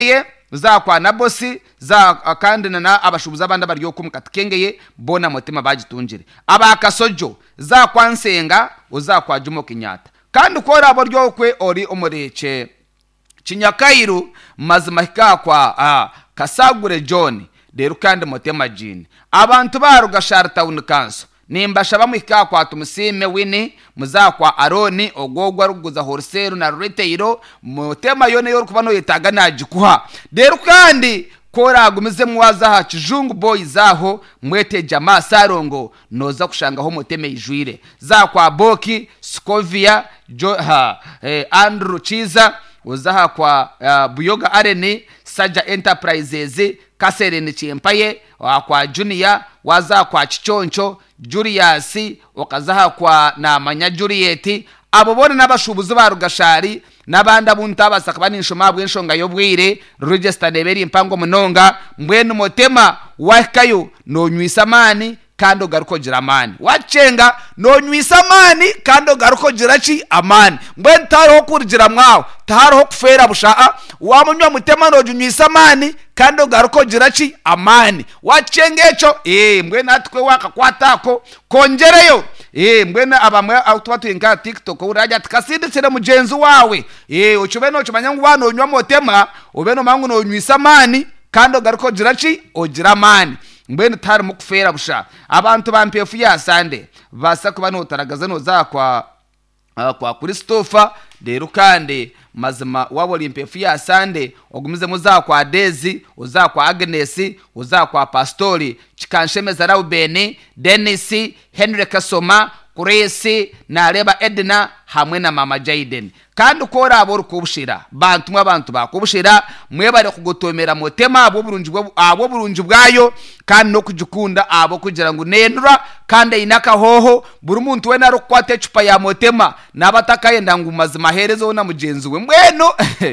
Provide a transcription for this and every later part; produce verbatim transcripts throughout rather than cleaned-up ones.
katikengeye uzakwa na bosi za kandi na abashubuza abandi baryo kumkatikengeye bona Mutema bagitungire abakasojo zakwa Nsenga uzakwa Jomo Kenyatta kandi ukora aboryo kwe ori umureke Kinyakairu mazima hikakwa ah, Kasagure John deru kandi Mutema Jean abantu baruga Shartown Council nimbasha bamuhika kwa tumusime wini muzakwa Aroni ogogwa ruguza wholesale na retail Mutema yone yo kubano yitaga najikuha deru kandi kora agumize mwaza ha Kijungu boy zaho mwete Jamaa Sarongo noza kushangaho Mutema ijwire zakwa Boki Scovia jo, ha, eh, Andrew Chiza uzaha kwa uh, Buyoga Areni Saja Enterprises Kasereni Chimpaye kwa Junior waza kwa Chichoncho Julius okazaha kwa na Manya Juliet abo bone n'abashubuzi barugashari nabanda bunta basakabani nshoma bw'enshonga yobwire register deberi impango munonga mbwenu Mutema wakayo no nywisamani kando garuko jiramani wacenga no nywisamani kando garuko jirachi amani mbwen taro kurjira mwawo taro kufera bushaa wamunywa Mutema no nywisamani kando garuko jirachi amani wacengecho eh mbwen atwe wakakwatako kongereyo eh mbwen abamwe autobatu inga TikTok uraja tikasinde sire mugenzi wawe eh uchubeno chumanyangu wano nywa Mutema ubeno mangu no nywisamani kando garuko jirachi ojiramani mbwene tari mukufera busha abantu bampefu ya sande basa kuba no taragaza no za kwa uh, kwa Christopher deru kandi mazima wabo limpefu ya sande ogumize muza kwa Dezi uza kwa Agnes uza kwa Pastori Chikanshemeza Raubeni Dennis Henry Kasoma Kuresi na Reba Edna hamwe na Mama Jaden kandi ukora abo rukubushira bantu mwa bantu bakubushira mwebare kugotomera Mutema abo burunji bwo abo burunji bwayo kandi no kujukunda abo kugira ngo nenura kandi inaka hoho buri muntu we naro kwate cupa ya Mutema nabatakayenda ngo mazima herezo na mugenzi we mweno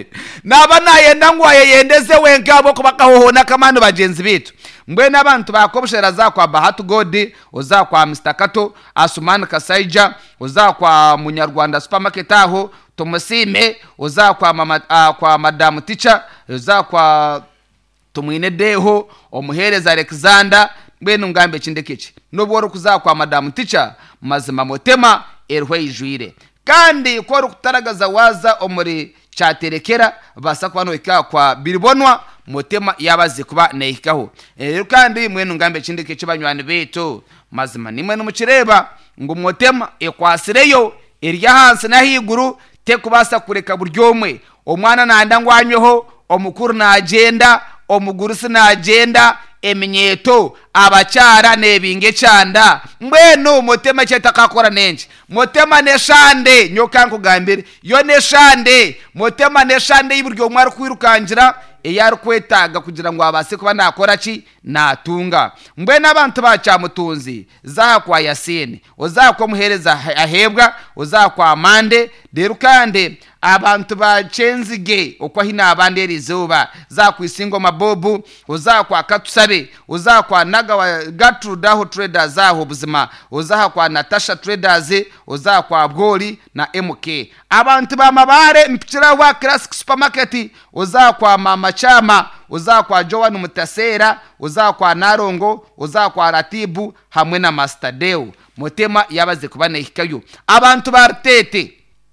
naba nayenda ngo ayendeze wenga abo kubaka hoho nakamano bagenzi bitu mbwene abantu bakobushira za kwa Bahatu God uza kwa Mister Kato Asumani Kasaija uza kwa Munyarwanda supermarket aho tumusime uza kwa mama uh, kwa Madam Teacher uza kwa tumwine deho omuhereza Alexander mbwene ngambe kindekechi nobwo kuza kwa Madam Teacher mazima Mutema erwe ijwire kandi ko rukutaragaza waza omuri cyaterekera basa kwano ika kwa Biribonwa Mutema yabaze kuba nehikaho rero kandi mwene ngambe kindike kibanywani beto mazima nimwe n'umukireba ngo Mutema ekwasireyo irya hanse na higuru te kubasa kureka buryomwe omwana nanda ngwanyweho omukuru na agenda omuguru na agenda eminyeto abacyara nebinge cyanda mbweno Mutema cyetakakora nenje Mutema neshande nyokanko gambere yo neshande Mutema neshande iburyo mwari kwirukangira eyari kwetaga kugira ngo abase kuba nakora ki natunga mbwena abantu bacyamutunzi za kwa Yasini uzakwa muhereza ahebwa uzakwa Amande deru kandi abantu bacenzige okwa hina abande rizuba za kwisingo mabobu uzakwa Katusabe uzakwa Naga wa Gatruda ho traders zaho buzima uzakwa Natasha Traders uzakwa Bgoli na M K abantu bamabare mpikira wa Classic Supermarket uzakwa Mama Chama uzakwa Joan Mutasera uzakwa Narongo uzakwa Ratibu hamwe na Master Deo Mutema yabaze kubana hikayo abantu bartete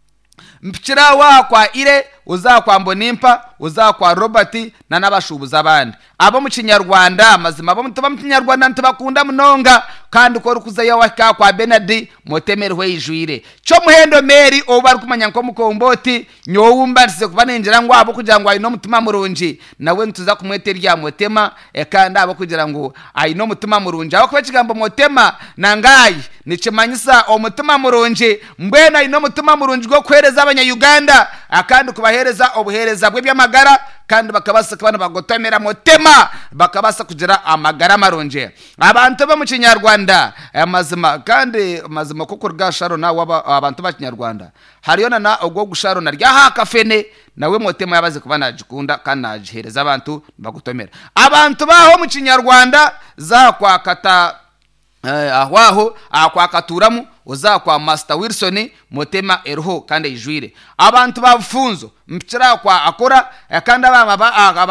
mpikira wa kwa Ire uzakwa Mbonimpa uzakwa Robert na nabashubuza abandi abo mu Kinyarwanda mazima abo mutuba mu Kinyarwanda ntibakunda munonga kandi ko rukuza yawaka kwa Benard Mutemerwe ijwire cyo muhendo Meri obari kumanya nko mukomboti nyowumbarse kubanenjera ngo abo kugira ngo ayino mutima murunji nawe ntuza kumwete rya Mutema ekanda abo kugira ngo ayino mutima murunji abo kuba kigambo Mutema nangayi nikimanyisa omutima murunji mbwena ayino mutima murunji go kwereza abanya Uganda akandi kubahereza obuhereza bwe byamagara kandi bakabasa kubana bagotomera Mutema bakabasa kugira amagara maronje abantu ba mu Kinyarwanda amazima kandi amazima ko kurga sharo na abantu ba Kinyarwanda hariyo na ogwo gusharo na rya hakafene nawe Mutema yabaze kubana jikunda kandi ajihereza abantu bagotomera abantu baho mu Kinyarwanda za kwa kata eh ahwaho akwakaturamu uzakwa Master Wilson Mutema erho kandi ijwire abantu bafunzo mpikira kwa akora kandi abama